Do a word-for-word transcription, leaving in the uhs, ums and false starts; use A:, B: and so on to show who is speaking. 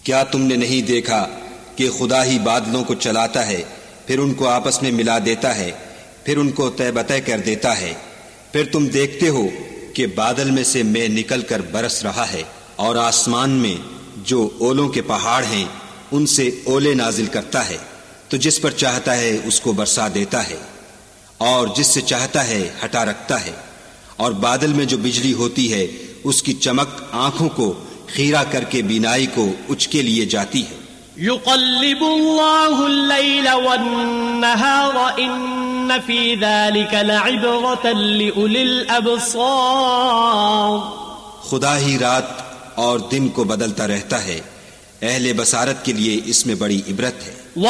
A: क्या तुमने नहीं देखा कि खुदा ही बादलों को चलाता है, फिर उनको आपस में मिला देता है, फिर उनको तय बतय कर देता है। फिर तुम देखते हो कि बादल में से मेघ निकल कर बरस रहा है और आसमान में जो ओलों के पहाड़ हैं उनसे ओले नाजिल करता है, तो जिस पर चाहता है उसको बरसा देता है और जिससे चाहता है हटा रखता है। और बादल में जो बिजली होती है उसकी चमक आंखों को खीरा करके बीनाई को उचके लिए जाती है।
B: युक़ल्लिबुल्लाहु अल-लैल वन-नहार इन्न फी ज़ालिका लइब्रतन लिउलिल अबसार।
A: खुदा ही रात और दिन को बदलता रहता है, अहले बसारत के लिए इसमें बड़ी इबरत है।